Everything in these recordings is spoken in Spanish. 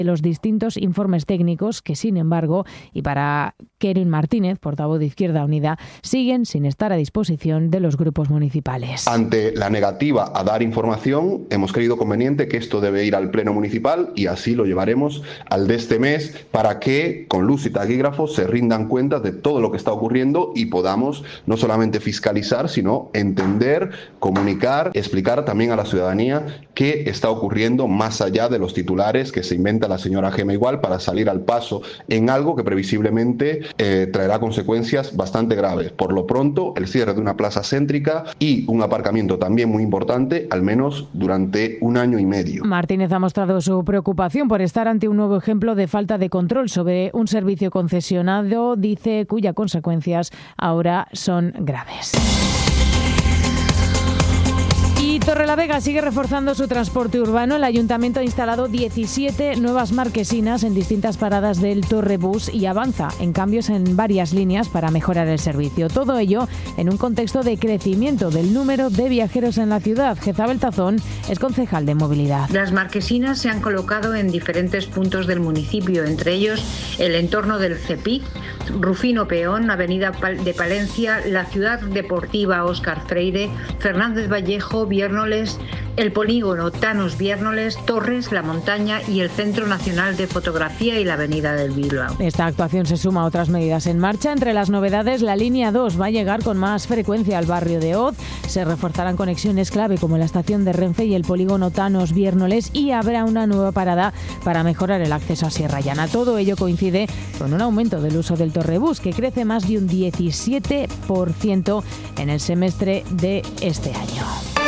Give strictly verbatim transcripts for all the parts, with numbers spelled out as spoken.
de los distintos informes técnicos que, sin embargo, y para Keren Martínez, portavoz de Izquierda Unida, siguen sin estar a disposición de los grupos municipales. Ante la negativa a dar información, hemos creído conveniente que esto debe ir al Pleno Municipal y así lo llevaremos al de este mes para que, con luz y taquígrafos, se rindan cuentas de todo lo que está ocurriendo y podamos no solamente fiscalizar, sino entender, comunicar, explicar también a la ciudadanía qué está ocurriendo más allá de los titulares que se inventa la señora Gema Igual para salir al paso en algo que previsiblemente eh, traerá consecuencias bastante graves. Por lo pronto, el cierre de una plaza céntrica y un aparcamiento también muy importante, al menos durante un año y medio. Martínez ha mostrado su preocupación por estar ante un nuevo ejemplo de falta de control sobre un servicio concesionado, dice, cuyas consecuencias ahora son graves. Y Torrelavega sigue reforzando su transporte urbano. El Ayuntamiento ha instalado diecisiete nuevas marquesinas en distintas paradas del Torrebús y avanza en cambios en varias líneas para mejorar el servicio. Todo ello en un contexto de crecimiento del número de viajeros en la ciudad. Jezabel Tazón es concejal de movilidad. Las marquesinas se han colocado en diferentes puntos del municipio, entre ellos el entorno del CEPIC, Rufino Peón, Avenida de Palencia, la Ciudad Deportiva Óscar Freire, Fernández Vallejo, Viérnoles, el polígono Thanos Viérnoles, Torres, La Montaña y el Centro Nacional de Fotografía y la Avenida del Bilbao. Esta actuación se suma a otras medidas en marcha. Entre las novedades, la línea dos va a llegar con más frecuencia al barrio de Oz. Se reforzarán conexiones clave como la estación de Renfe y el polígono Thanos Viérnoles y habrá una nueva parada para mejorar el acceso a Sierra Llana. Todo ello coincide con un aumento del uso del Torrebús, que crece más de un diecisiete por ciento en el semestre de este año.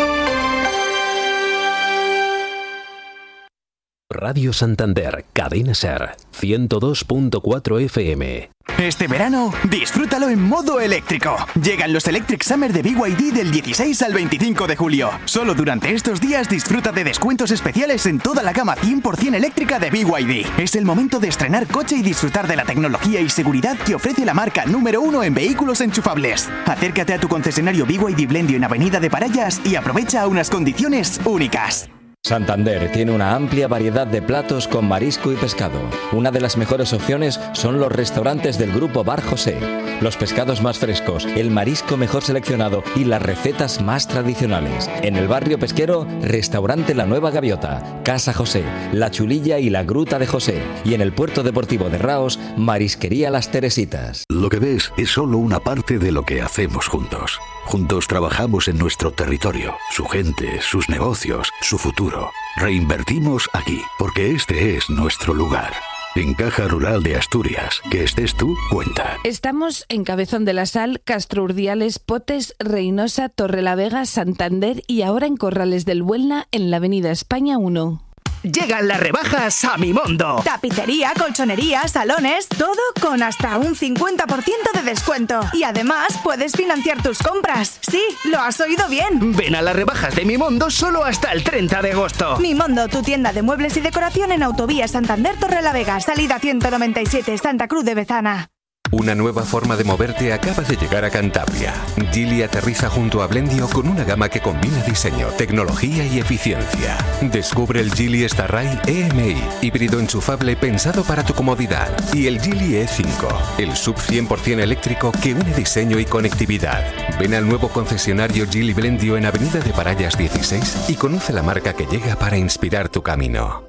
Radio Santander, Cadena Ser, ciento dos punto cuatro F M. Este verano, disfrútalo en modo eléctrico. Llegan los Electric Summer de B Y D del dieciséis al veinticinco de julio. Solo durante estos días disfruta de descuentos especiales en toda la gama cien por ciento eléctrica de B Y D. Es el momento de estrenar coche y disfrutar de la tecnología y seguridad que ofrece la marca número uno en vehículos enchufables. Acércate a tu concesionario B Y D Blendio en Avenida de Parallas y aprovecha unas condiciones únicas. Santander tiene una amplia variedad de platos con marisco y pescado. Una de las mejores opciones son los restaurantes del Grupo Bar José. Los pescados más frescos, el marisco mejor seleccionado y las recetas más tradicionales. En el barrio pesquero, Restaurante La Nueva Gaviota, Casa José, La Chulilla y La Gruta de José. Y en el puerto deportivo de Raos, Marisquería Las Teresitas. Lo que ves es solo una parte de lo que hacemos juntos. Juntos trabajamos en nuestro territorio, su gente, sus negocios, su futuro. Reinvertimos aquí, porque este es nuestro lugar. En Caja Rural de Asturias, que estés tú, cuenta. Estamos en Cabezón de la Sal, Castro Urdiales, Potes, Reynosa, Torrelavega, Santander y ahora en Corrales del Buelna, en la Avenida España uno. Llegan las rebajas a Mimondo. Tapicería, colchonería, salones, todo con hasta un cincuenta por ciento de descuento. Y además puedes financiar tus compras. Sí, lo has oído bien. Ven a las rebajas de Mimondo solo hasta el treinta de agosto. Mimondo, tu tienda de muebles y decoración en Autovía Santander Torrelavega, salida ciento noventa y siete, Santa Cruz de Bezana. Una nueva forma de moverte acaba de llegar a Cantabria. Geely aterriza junto a Blendio con una gama que combina diseño, tecnología y eficiencia. Descubre el Geely Starray E M I, híbrido enchufable pensado para tu comodidad. Y el Geely E cinco, el sub cien por ciento eléctrico que une diseño y conectividad. Ven al nuevo concesionario Geely Blendio en Avenida de Parallas dieciséis y conoce la marca que llega para inspirar tu camino.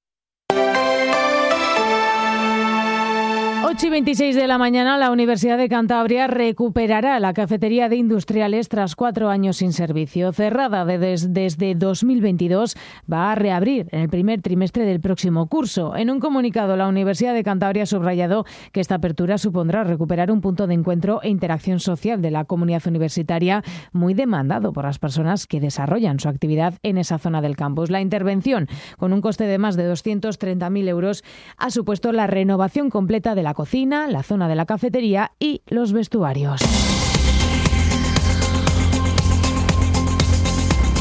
ocho y veintiséis de la mañana, la Universidad de Cantabria recuperará la cafetería de industriales tras cuatro años sin servicio. Cerrada desde, desde dos mil veintidós, va a reabrir en el primer trimestre del próximo curso. En un comunicado, la Universidad de Cantabria ha subrayado que esta apertura supondrá recuperar un punto de encuentro e interacción social de la comunidad universitaria muy demandado por las personas que desarrollan su actividad en esa zona del campus. La intervención, con un coste de más de doscientos treinta mil euros, ha supuesto la renovación completa de la cocina, la zona de la cafetería y los vestuarios.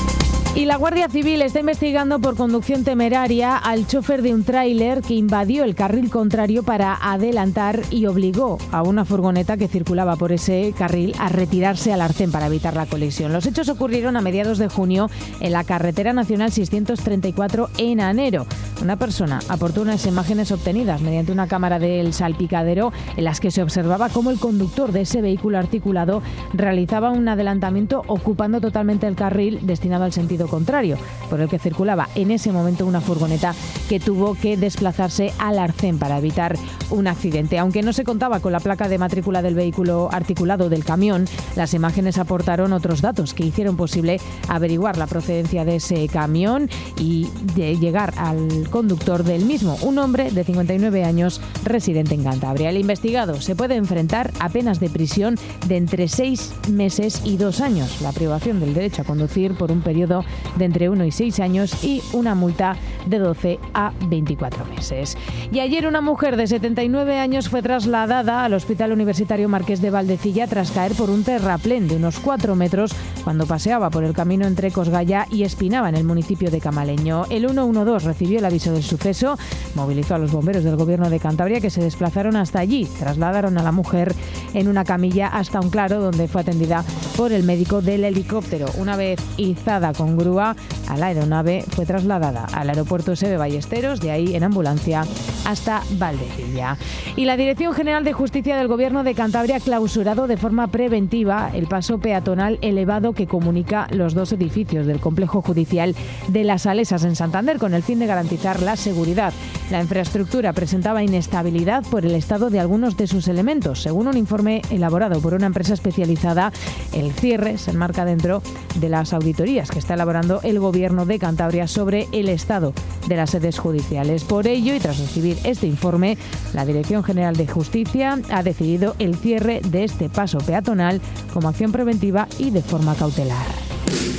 Y la Guardia Civil está investigando por conducción temeraria al chofer de un tráiler que invadió el carril contrario para adelantar y obligó a una furgoneta que circulaba por ese carril a retirarse al arcén para evitar la colisión. Los hechos ocurrieron a mediados de junio en la carretera nacional seiscientos treinta y cuatro en Anero. Una persona aportó unas imágenes obtenidas mediante una cámara del salpicadero en las que se observaba cómo el conductor de ese vehículo articulado realizaba un adelantamiento ocupando totalmente el carril destinado al sentido contrario, por el que circulaba en ese momento una furgoneta que tuvo que desplazarse al arcén para evitar un accidente. Aunque no se contaba con la placa de matrícula del vehículo articulado del camión, las imágenes aportaron otros datos que hicieron posible averiguar la procedencia de ese camión y de llegar al conductor del mismo, un hombre de cincuenta y nueve años residente en Cantabria. El investigado se puede enfrentar a penas de prisión de entre seis meses y dos años, la privación del derecho a conducir por un periodo de entre uno y seis años y una multa de doce a veinticuatro meses. Y ayer una mujer de setenta y nueve años fue trasladada al Hospital Universitario Marqués de Valdecilla tras caer por un terraplén de unos cuatro metros cuando paseaba por el camino entre Cosgaya y Espinaba en el municipio de Camaleño. El ciento doce recibió el aviso del suceso, movilizó a los bomberos del Gobierno de Cantabria que se desplazaron hasta allí, trasladaron a la mujer en una camilla hasta un claro donde fue atendida por el médico del helicóptero. Una vez izada con grúa a la aeronave, fue trasladada al aeropuerto S B Ballesteros, de ahí en ambulancia hasta Valdecilla. Y la Dirección General de Justicia del Gobierno de Cantabria ha clausurado de forma preventiva el paso peatonal elevado que comunica los dos edificios del complejo judicial de Las Salesas en Santander con el fin de garantizar la seguridad. La infraestructura presentaba inestabilidad por el estado de algunos de sus elementos. Según un informe elaborado por una empresa especializada, el cierre se enmarca dentro de las auditorías que está elaborando el Gobierno de Cantabria sobre el estado de las sedes judiciales. Por ello, y tras recibir este informe, la Dirección General de Justicia ha decidido el cierre de este paso peatonal como acción preventiva y de forma cautelar.